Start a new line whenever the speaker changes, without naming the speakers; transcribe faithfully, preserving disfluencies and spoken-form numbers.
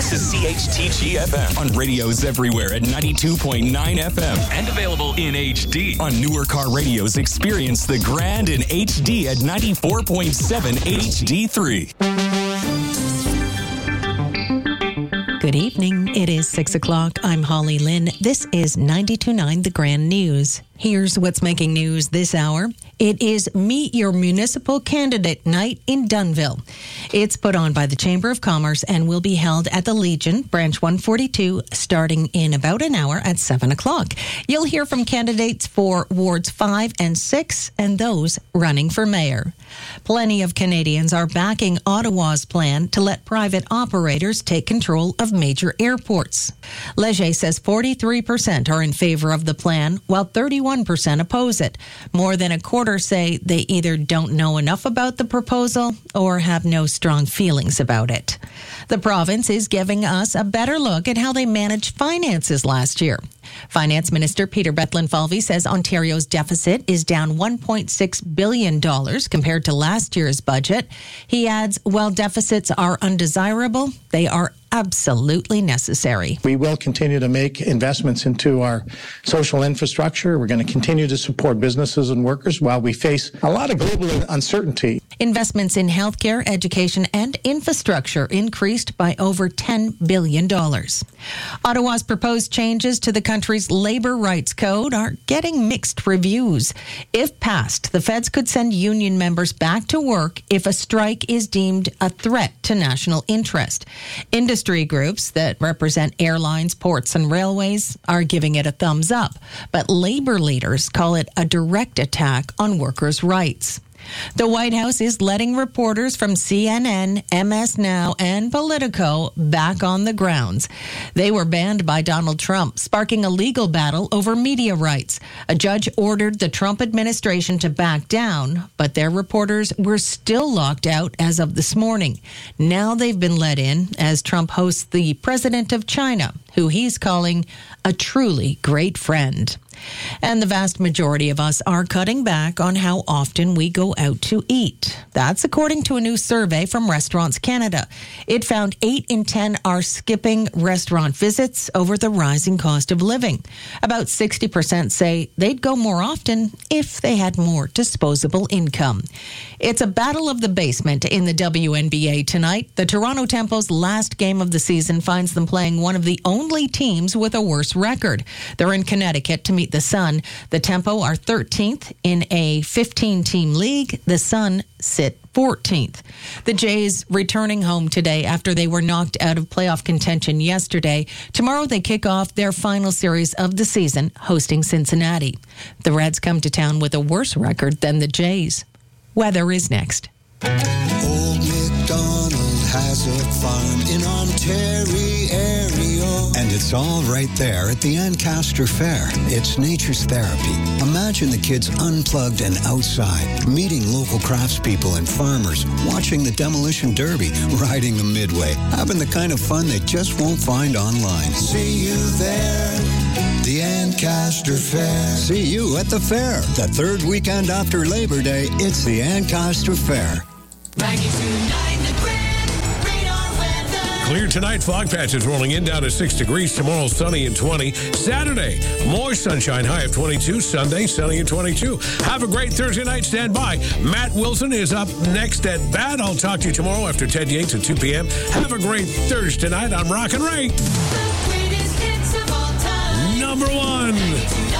This is C H T G F M on radios everywhere at ninety-two point nine F M and available in H D. On newer car radios, experience the grand in H D at ninety-four point seven H D three.
Good evening. It is six o'clock. I'm Holly Lynn. This is ninety-two point nine The Grand News. Here's what's making news this hour. It is Meet Your Municipal Candidate Night in Dunnville. It's put on by the Chamber of Commerce and will be held at the Legion, Branch one forty-two, starting in about an hour at seven o'clock. You'll hear from candidates for Wards five and six and those running for mayor. Plenty of Canadians are backing Ottawa's plan to let private operators take control of major airports. Leger says forty-three percent are in favor of the plan, while thirty-one percent oppose it. More than a quarter say they either don't know enough about the proposal or have no strong feelings about it. The province is giving us a better look at how they managed finances last year. Finance Minister Peter Bethlenfalvy says Ontario's deficit is down one point six billion dollars compared to last year's budget. He adds, while deficits are undesirable, they are absolutely necessary.
We will continue to make investments into our social infrastructure. We're going to continue to support businesses and workers while we face a lot of global uncertainty.
Investments in healthcare, education, and infrastructure increased by over ten billion dollars. Ottawa's proposed changes to the country's labor rights code are getting mixed reviews. If passed, the feds could send union members back to work if a strike is deemed a threat to national interest. Industry groups that represent airlines, ports, and railways are giving it a thumbs up, but labor leaders call it a direct attack on workers' rights. The White House is letting reporters from C N N, M S Now, and Politico back on the grounds. They were banned by Donald Trump, sparking a legal battle over media rights. A judge ordered the Trump administration to back down, but their reporters were still locked out as of this morning. Now they've been let in as Trump hosts the president of China, who he's calling a truly great friend. And the vast majority of us are cutting back on how often we go out to eat. That's according to a new survey from Restaurants Canada. It found eight in ten are skipping restaurant visits over the rising cost of living. About sixty percent say they'd go more often if they had more disposable income. It's a battle of the basement in the W N B A tonight. The Toronto Tempo's last game of the season finds them playing one of the only teams with a worse record. They're in Connecticut to meet the Sun. The Tempo are thirteenth in a fifteen-team league. The Sun sit fourteenth. The Jays returning home today after they were knocked out of playoff contention yesterday. Tomorrow they kick off their final series of the season, hosting Cincinnati. The Reds come to town with a worse record than the Jays. Weather is next.
Old MacDonald has a farm in Ontario, and it's all right there at the Ancaster Fair. It's nature's therapy. Imagine the kids unplugged and outside, meeting local craftspeople and farmers, watching the demolition derby, riding the midway, having the kind of fun they just won't find online. See you there, the Ancaster Fair. See you at the fair. The third weekend after Labor Day, it's the Ancaster Fair.
Clear tonight, fog patches rolling in down to six degrees. Tomorrow, sunny and twenty. Saturday, more sunshine, high of twenty-two. Sunday, sunny and twenty-two. Have a great Thursday night. Stand by. Matt Wilson is up next at bat. I'll talk to you tomorrow after Ted Yates at two p.m. Have a great Thursday night on Rock and Ray.